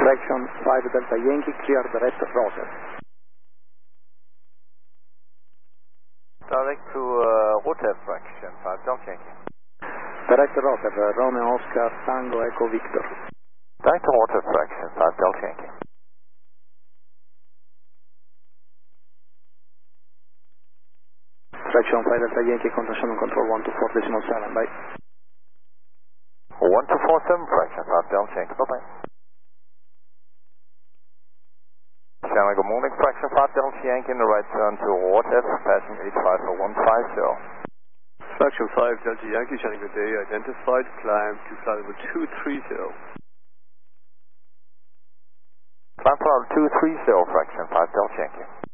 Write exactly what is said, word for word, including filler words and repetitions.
Fraction five Delta Yankee, clear direct rotor. Direct to uh, rotor fraction five Delta Yankee. Direct rotor, Romeo Oscar Tango Echo Victor. Direct to rotor fraction five Delta Yankee. Fraction five Delta Yankee, contact control one two four decimal seven, bye. one two four seven fraction five Delta Yankee, bye bye. Channel, good morning, fraction five Delta Yankee in the right turn to Rot F, passing eight five four one five zero. Fraction five Delta Yankee, channel good day, identified, climb to flight level two three zero. Climb flight level two three zero, fraction five Delta Yankee.